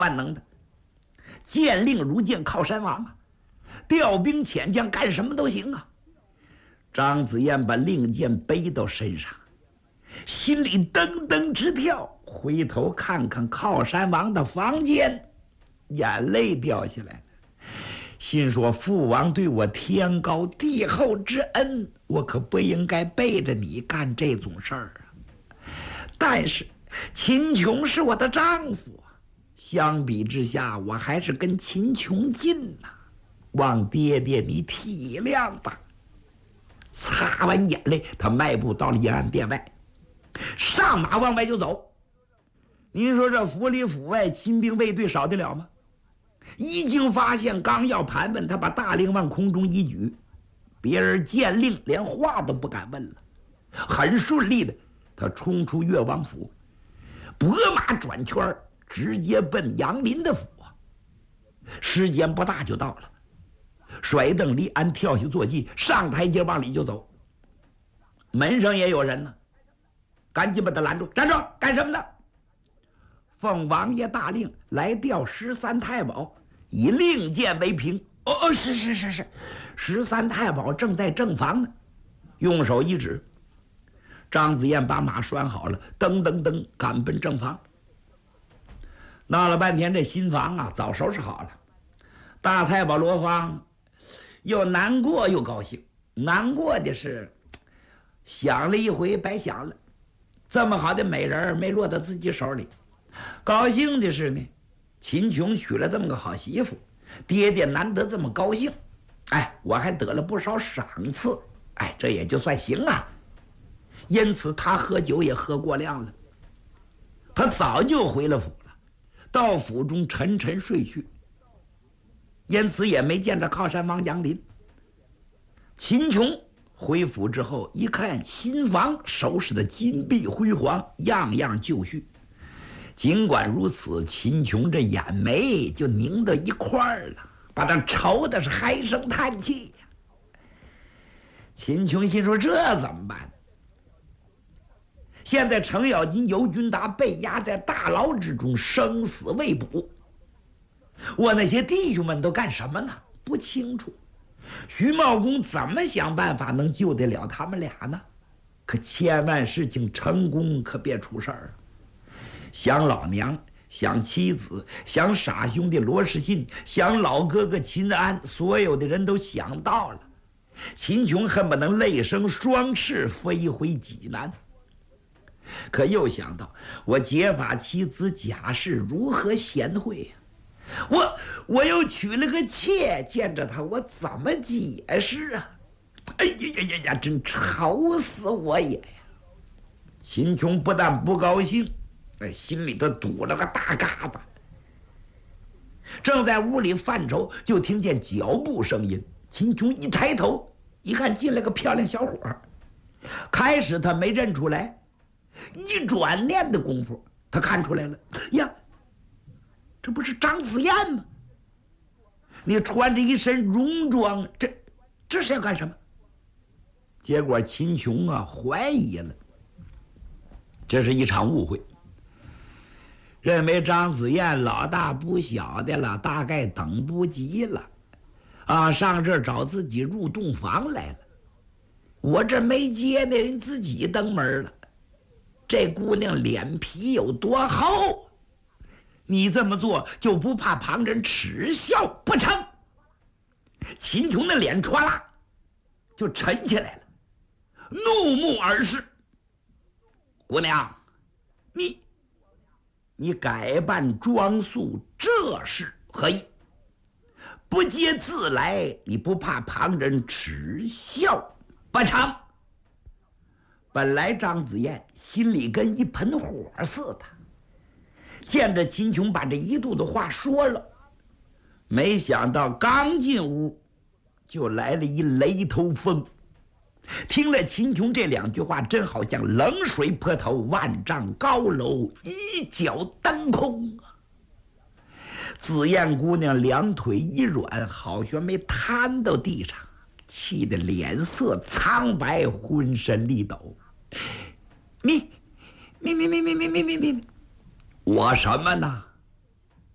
万能的，见令如见靠山王啊，调兵遣将干什么都行啊。张子燕把令箭背到身上，心里噔噔直跳，回头看看靠山王的房间，眼泪掉下来了。心说父王对我天高地厚之恩，我可不应该背着你干这种事儿啊。但是秦琼是我的丈夫啊，相比之下我还是跟秦琼近呐，望爹爹你体谅吧。擦完眼泪，他迈步到了延安殿外，上马往外就走。您说这府里府外亲兵卫队少得了吗？一经发现，刚要盘问，他把大令往空中一举，别人见令连话都不敢问了。很顺利的，他冲出越王府，拨马转圈，直接奔杨林的府。时间不大就到了，甩蹬离鞍，跳下坐骑，上台阶往里就走。门上也有人呢，赶紧把他拦住，站住，干什么呢？奉王爷大令来调13太保，以令箭为凭。是。13太保正在正房呢。用手一指，张子燕把马拴好了，噔噔噔赶奔正房。闹了半天，这新房啊早收拾好了。大太保罗芳又难过又高兴。难过的是想了一回白想了，这么好的美人没落到自己手里。高兴的是呢，秦琼娶了这么个好媳妇，爹爹难得这么高兴，我还得了不少赏赐，这也就算行啊。因此他喝酒也喝过量了，他早就回了府了，到府中沉沉睡去，因此也没见着靠山王杨林。秦琼回府之后一看，新房收拾的金碧辉煌，样样就绪。尽管如此，秦琼这眼眉就拧到一块儿了，把他愁的是唉声叹气呀。秦琼心说这怎么办？现在程咬金、尤军达被压在大牢之中，生死未卜。我那些弟兄们都干什么呢？不清楚。徐茂公怎么想办法能救得了他们俩呢？可千万事情成功，可别出事儿。想老娘，想妻子，想傻兄弟罗士信，想老哥哥秦安，所有的人都想到了。秦琼恨不能泪生双翅飞回济南。可又想到我结发妻子贾氏如何贤惠呀，我又娶了个妾，见着她我怎么解释啊？真愁死我也呀！秦琼不但不高兴，心里头堵了个大疙瘩。正在屋里犯愁，就听见脚步声音。秦琼一抬头一看，进来个漂亮小伙。开始他没认出来，一转念的功夫，他看出来了呀，这不是张子燕吗？你穿着一身戎装，这是要干什么？结果秦琼怀疑了，这是一场误会，认为张子燕老大不小的了，大概等不及了上这儿找自己入洞房来了。我这没接呢，人自己登门了。这姑娘脸皮有多厚？你这么做就不怕旁人耻笑不成？秦琼的脸歘啦就沉下来了，怒目而视。姑娘，你改扮装束，这是何意？不接自来，你不怕旁人耻笑不成？本来张子燕心里跟一盆火似的，见着秦琼把这一肚子话说了，没想到刚进屋就来了一雷头风。听了秦琼这两句话，真好像冷水泼头，万丈高楼一脚蹬空啊！紫燕姑娘两腿一软，好悬没瘫到地上，气得脸色苍白，浑身力抖。你我什么呢？